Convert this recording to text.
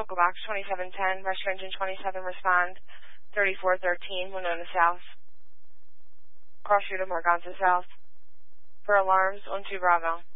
local box 2710, rescue engine 27, respond 3413, Winona South. Cross Shooter, Morganza South. For alarms, 12 Bravo.